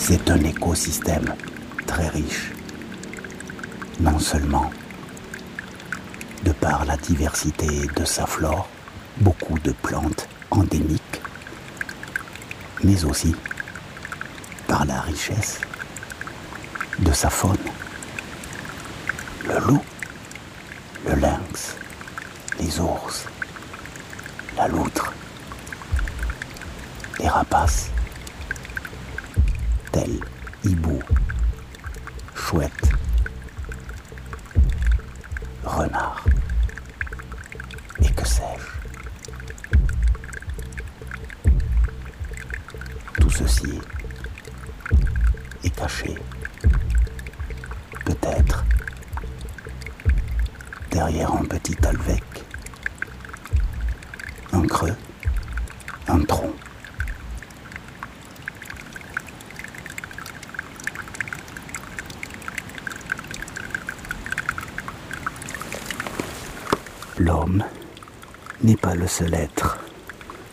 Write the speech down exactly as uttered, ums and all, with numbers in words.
C'est un écosystème très riche, non seulement de par la diversité de sa flore, beaucoup de plantes endémiques, mais aussi par la richesse de sa faune. Le loup, le lynx, les ours, la loutre, les rapaces, tels hibou, chouette, renard, et que sais-je. Tout ceci est caché, peut-être, derrière un petit alvec, un creux, un tronc. L'homme n'est pas le seul être